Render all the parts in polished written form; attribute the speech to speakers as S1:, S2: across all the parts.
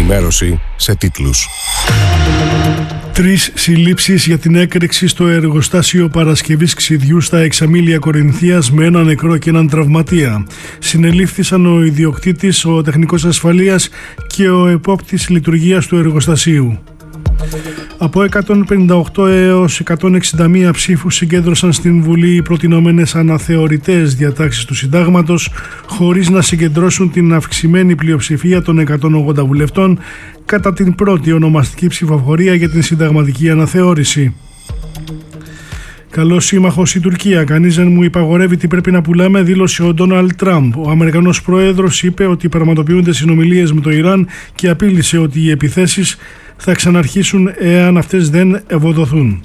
S1: ενημέρωση σε τίτλους.
S2: 3 συλλήψεις για την έκρηξη στο εργοστάσιο παρασκευής ξυδιού στα Εξαμήλια Κορινθίας με έναν νεκρό και έναν τραυματία. Συνελήφθησαν ο ιδιοκτήτης, ο τεχνικός ασφαλείας και ο επόπτης λειτουργίας του εργοστασίου. Από 158 έως 161 ψήφους συγκέντρωσαν στην Βουλή οι προτινόμενες αναθεωρητές διατάξεις του Συντάγματος, χωρίς να συγκεντρώσουν την αυξημένη πλειοψηφία των 180 βουλευτών κατά την πρώτη ονομαστική ψηφοφορία για την συνταγματική αναθεώρηση. Καλός σύμμαχος η Τουρκία. Κανείς δεν μου υπαγορεύει τι πρέπει να πουλάμε, δήλωσε ο Ντόναλντ Τραμπ. Ο Αμερικανός πρόεδρος είπε ότι πραγματοποιούνται συνομιλίες με το Ιράν και απείλησε ότι οι επιθέσεις θα ξαναρχίσουν εάν αυτές δεν ευοδοθούν.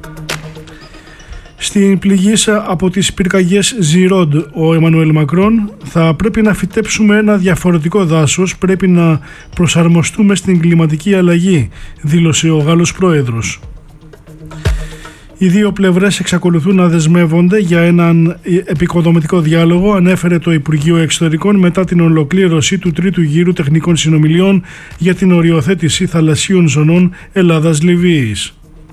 S2: Στην πληγήσα από τις πυρκαγιές Ζιρόντ, ο Εμμανουέλ Μακρόν: θα πρέπει να φυτέψουμε ένα διαφορετικό δάσος, πρέπει να προσαρμοστούμε στην κλιματική αλλαγή, δήλωσε ο Γάλλος πρόεδρος. Οι δύο πλευρές εξακολουθούν να δεσμεύονται για έναν επικοδομητικό διάλογο, ανέφερε το Υπουργείο Εξωτερικών μετά την ολοκλήρωση του τρίτου γύρου τεχνικών συνομιλιών για την οριοθέτηση θαλασσίων ζωνών Ελλάδας-Λιβύης.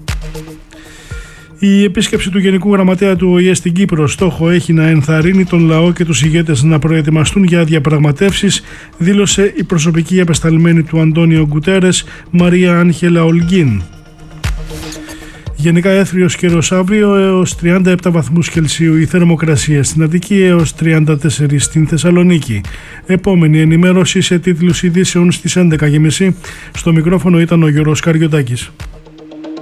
S2: Η επίσκεψη του Γενικού Γραμματέα του ΟΗΕ στην Κύπρο στόχο έχει να ενθαρρύνει τον λαό και τους ηγέτες να προετοιμαστούν για διαπραγματεύσεις, δήλωσε η προσωπική απεσταλμένη του Αντώνιο Γκουτέρες, Μαρία Άγχελα Ολγκίν. Γενικά έθριος καιρός αύριο έως 37 βαθμούς Κελσίου η θερμοκρασία, στην Αττική έως 34 στην Θεσσαλονίκη. Επόμενη ενημέρωση σε τίτλους ειδήσεων στις 11.30. Στο μικρόφωνο ήταν ο Γιώργος Καριωτάκης.